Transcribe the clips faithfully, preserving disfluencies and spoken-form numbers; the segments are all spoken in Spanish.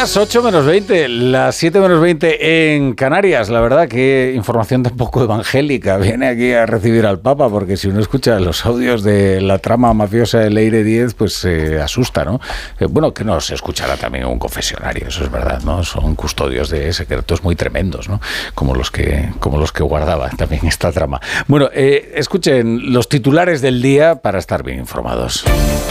Las ocho menos veinte, las siete menos veinte en Canarias. La verdad que información tampoco evangélica. Viene aquí a recibir al Papa, porque si uno escucha los audios de la trama mafiosa de Leire Díez, pues se eh, asusta, ¿no? Eh, bueno, que no se escuchará también un confesionario, eso es verdad, ¿no? Son custodios de secretos muy tremendos, ¿no? Como los que, como los que guardaba también esta trama. Bueno, eh, escuchen los titulares del día para estar bien informados.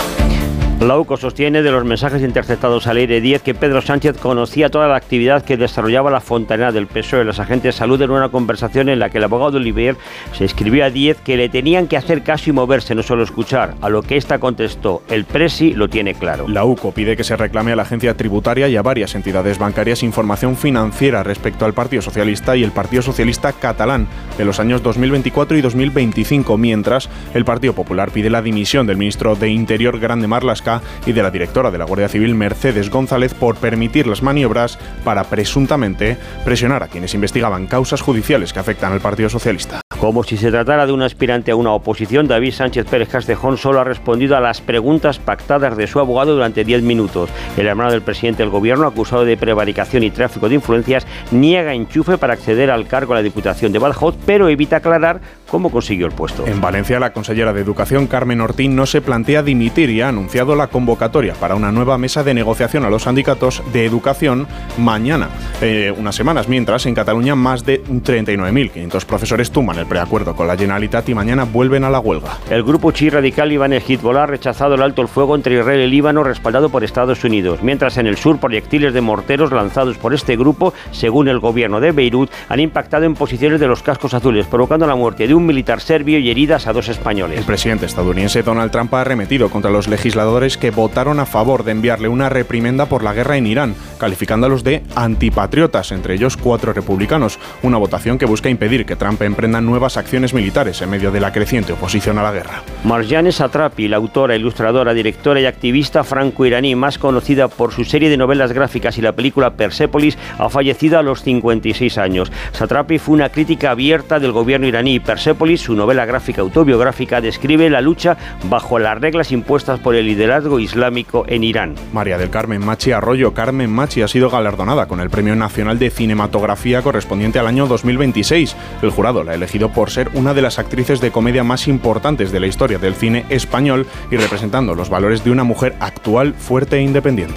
La U C O sostiene de los mensajes interceptados a Leire Díez que Pedro Sánchez conocía toda la actividad que desarrollaba la fontanera del P S O E. Los agentes de salud en una conversación en la que el abogado de Olivier se escribió a Díez que le tenían que hacer caso y moverse, no solo escuchar, a lo que ésta contestó: el Presi lo tiene claro. La U C O pide que se reclame a la agencia tributaria y a varias entidades bancarias información financiera respecto al Partido Socialista y el Partido Socialista catalán de los años dos mil veinticuatro y dos mil veinticinco, mientras el Partido Popular pide la dimisión del ministro de Interior Grande Marlaska y de la directora de la Guardia Civil Mercedes González por permitir las maniobras para presuntamente presionar a quienes investigaban causas judiciales que afectan al Partido Socialista. Como si se tratara de un aspirante a una oposición, David Sánchez Pérez Castejón solo ha respondido a las preguntas pactadas de su abogado durante diez minutos. El hermano del presidente del gobierno, acusado de prevaricación y tráfico de influencias, niega enchufe para acceder al cargo a la Diputación de Badajoz, pero evita aclarar cómo consiguió el puesto. En Valencia, la consellera de Educación, Carmen Ortín, no se plantea dimitir y ha anunciado la convocatoria para una nueva mesa de negociación a los sindicatos de educación mañana, eh, unas semanas, mientras en Cataluña más de treinta y nueve mil quinientos profesores tumban el preacuerdo con la Generalitat y mañana vuelven a la huelga. El grupo chií radical libanés Hezbollah ha rechazado el alto el fuego entre Israel y Líbano respaldado por Estados Unidos, mientras en el sur proyectiles de morteros lanzados por este grupo, según el gobierno de Beirut, han impactado en posiciones de los cascos azules, provocando la muerte de un militar serbio y heridas a dos españoles. El presidente estadounidense Donald Trump ha arremetido contra los legisladores que votaron a favor de enviarle una reprimenda por la guerra en Irán, calificándolos de antipatriotas, entre ellos cuatro republicanos, una votación que busca impedir que Trump emprenda nuevas acciones militares en medio de la creciente oposición a la guerra. Marjane Satrapi, la autora, ilustradora, directora y activista franco-iraní más conocida por su serie de novelas gráficas y la película Persepolis, ha fallecido a los cincuenta y seis años. Satrapi fue una crítica abierta del gobierno iraní. Persepolis, su novela gráfica autobiográfica, describe la lucha bajo las reglas impuestas por el liderazgo islámico en Irán. María del Carmen Machi Arroyo, Carmen Machi, ha sido galardonada con el Premio Nacional de Cinematografía correspondiente al año dos mil veintiséis. El jurado la ha elegido por ser una de las actrices de comedia más importantes de la historia del cine español y representando los valores de una mujer actual, fuerte e independiente.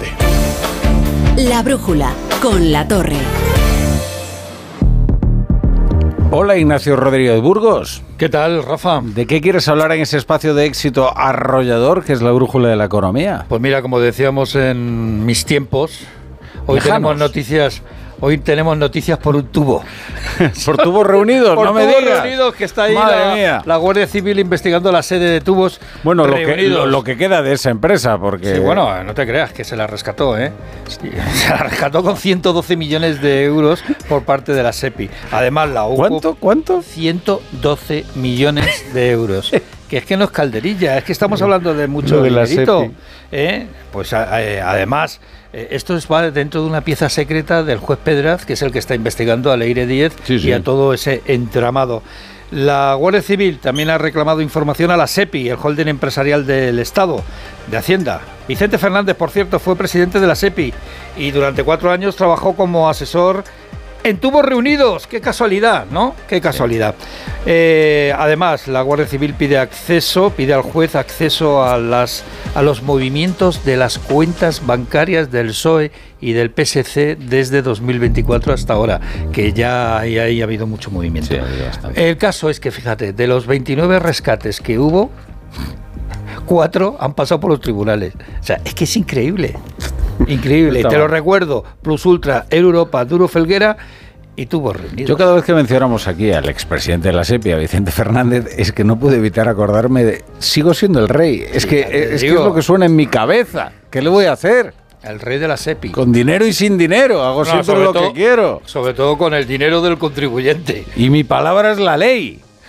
La brújula con La Torre. Hola, Ignacio Rodríguez Burgos. ¿Qué tal, Rafa? ¿De qué quieres hablar en ese espacio de éxito arrollador que es la brújula de la economía? Pues mira, como decíamos en mis tiempos, hoy Lejanos. tenemos noticias... Hoy tenemos noticias por un tubo. ¿Por tubos reunidos? Por no me tubos digas. reunidos, que está ahí Madre la, mía. la Guardia Civil investigando la sede de tubos Bueno, lo que, reunidos. lo, lo que queda de esa empresa, porque... Sí, bueno, no te creas que se la rescató, ¿eh? Sí, se la rescató con ciento doce millones de euros por parte de la SEPI. Además, la U C O... ¿Cuánto? ¿Cuánto? ciento doce millones de euros. Que es que no es calderilla, es que estamos hablando de mucho Lo de la dinerito. SEPI. ¿Eh? Pues a, eh, además, eh, esto es, va dentro de una pieza secreta del juez Pedraz, que es el que está investigando a Leire Díez Sí, sí. y a todo ese entramado. La Guardia Civil también ha reclamado información a la SEPI, el holding empresarial del Estado, de Hacienda. Vicente Fernández, por cierto, fue presidente de la SEPI y durante cuatro años trabajó como asesor en tubos reunidos. Qué casualidad, ¿no? Qué casualidad. Eh, además, la Guardia Civil pide acceso, pide al juez acceso a las a los movimientos de las cuentas bancarias del P S O E y del P S C desde dos mil veinticuatro hasta ahora, que ya ahí, ahí ha habido mucho movimiento. Sí, ha habido bastante. El caso es que, fíjate, de los veintinueve rescates que hubo, cuatro han pasado por los tribunales. O sea, es que es increíble. Increíble. Te lo recuerdo. Plus Ultra, Europa, Duro Felguera y tubos reunidos. Yo cada vez que mencionamos aquí al expresidente de la SEPI, a Vicente Fernández, es que no pude evitar acordarme de... Sigo siendo el rey. Es, Sí, que, ya te es que digo. es lo que suena en mi cabeza. ¿Qué le voy a hacer? El rey de la SEPI. Con dinero y sin dinero. Hago No, siempre sobre lo todo- que quiero. Sobre todo con el dinero del contribuyente. Y mi palabra es la ley.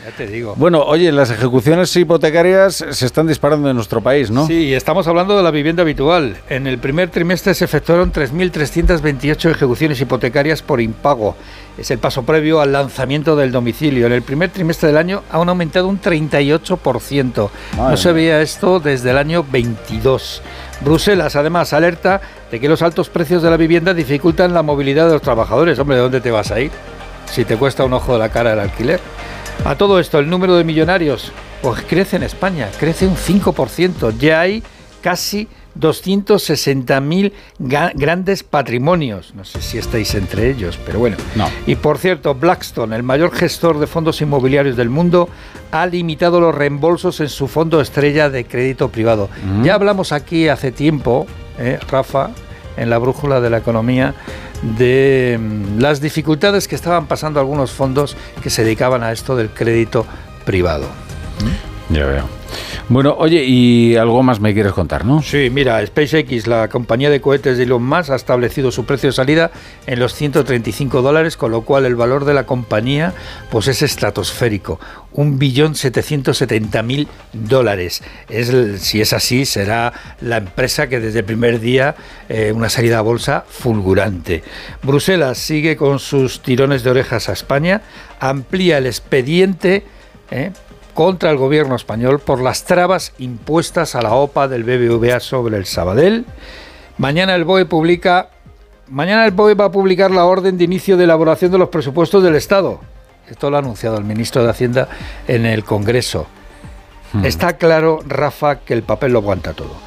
Ya te digo. Bueno, oye, las ejecuciones hipotecarias se están disparando en nuestro país, ¿no? Sí, estamos hablando de la vivienda habitual. En el primer trimestre se efectuaron tres mil trescientas veintiocho ejecuciones hipotecarias por impago. Es el paso previo al lanzamiento del domicilio. En el primer trimestre del año han aumentado un treinta y ocho por ciento. Madre No se mía. veía esto desde el año veintidós. Bruselas, además, alerta de que los altos precios de la vivienda dificultan la movilidad de los trabajadores. Hombre, ¿de dónde te vas a ir? Si te cuesta un ojo de la cara el alquiler. A todo esto, el número de millonarios pues crece en España, crece un cinco por ciento. Ya hay casi doscientos sesenta mil ga- grandes patrimonios. No sé si estáis entre ellos, pero bueno. No. Y por cierto, Blackstone, el mayor gestor de fondos inmobiliarios del mundo, ha limitado los reembolsos en su fondo estrella de crédito privado. Mm. Ya hablamos aquí hace tiempo, eh, Rafa, en la brújula de la economía, de mm, las dificultades que estaban pasando algunos fondos que se dedicaban a esto del crédito privado. Ya veo. Bueno, oye, y algo más me quieres contar, ¿no? Sí, mira, SpaceX, la compañía de cohetes de Elon Musk, ha establecido su precio de salida en los ciento treinta y cinco dólares, con lo cual el valor de la compañía pues es estratosférico, un billón setecientos setenta mil dólares. Es, el- si es así, será la empresa que desde el primer día eh, una salida a bolsa fulgurante. Bruselas sigue con sus tirones de orejas a España, amplía el expediente ¿eh? contra el gobierno español por las trabas impuestas a la O P A del B B V A sobre el Sabadell. Mañana el B O E publica, mañana el B O E va a publicar la orden de inicio de elaboración de los presupuestos del Estado. Esto lo ha anunciado el ministro de Hacienda en el Congreso. Hmm. Está claro, Rafa, que el papel lo aguanta todo.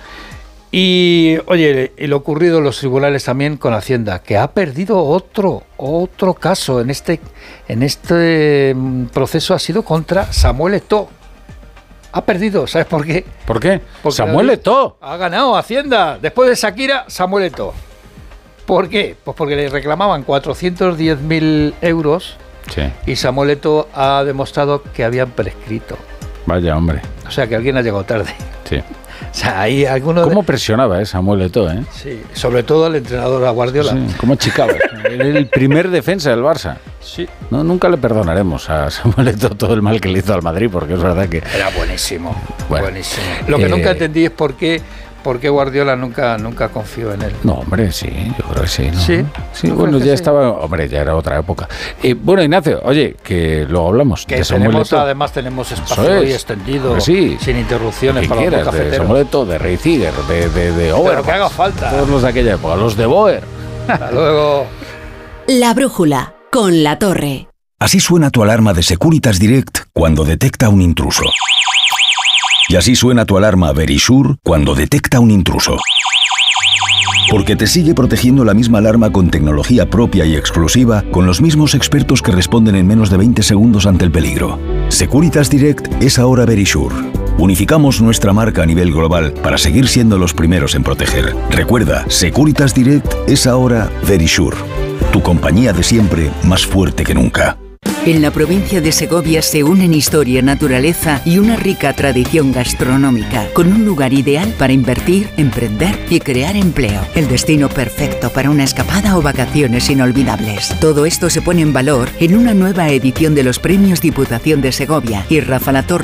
Y, oye, y lo ocurrido en los tribunales también con Hacienda, que ha perdido otro, otro caso en este, en este mm, proceso, ha sido contra Samuel Eto'o. Ha perdido, ¿sabes por qué? ¿Por qué? Porque Samuel ha- Eto'o. Ha ganado Hacienda. Después de Shakira, Samuel Eto'o. ¿Por qué? Pues porque le reclamaban cuatrocientos diez mil euros Sí. y Samuel Eto'o ha demostrado que habían prescrito. Vaya, hombre. O sea, que alguien ha llegado tarde. Sí. O sea, hay algunos... ¿Cómo presionaba eh, Samuel Eto'o, eh? Sí, sobre todo el entrenador a Guardiola. Sí, ¿cómo achicaba? Era el primer defensa del Barça. Sí. No, nunca le perdonaremos a Samuel Eto'o todo el mal que le hizo al Madrid, porque es verdad que... Era buenísimo, Bueno, buenísimo. Lo que eh, nunca entendí es por qué, por qué Guardiola nunca, nunca confió en él. No, hombre, sí, yo creo que sí. ¿no? Sí. Sí, ¿Tú bueno, crees que ya sí? estaba... Hombre, ya era otra época. Eh, bueno, Ignacio, oye, que luego hablamos Que de Samuel tenemos, Eto'o. además tenemos Eso espacio hoy es. extendido, Pues sí. sin interrupciones Que para los quieras, de cafeteros. Samuel Eto'o, de Ray Ziegler, de, de, de Overmars, Pero que haga falta. todos los de aquella época, los de Boer. Hasta luego. La brújula con La Torre. Así suena tu alarma de Securitas Direct cuando detecta un intruso. Y así suena tu alarma Verisure cuando detecta un intruso. Porque te sigue protegiendo la misma alarma con tecnología propia y exclusiva, con los mismos expertos que responden en menos de veinte segundos ante el peligro. Securitas Direct es ahora Verisure. Unificamos nuestra marca a nivel global para seguir siendo los primeros en proteger. Recuerda, Securitas Direct es ahora Verisure. Tu compañía de siempre, más fuerte que nunca. En la provincia de Segovia se unen historia, naturaleza y una rica tradición gastronómica, con un lugar ideal para invertir, emprender y crear empleo. El destino perfecto para una escapada o vacaciones inolvidables. Todo esto se pone en valor en una nueva edición de los Premios Diputación de Segovia, y Rafa La Torre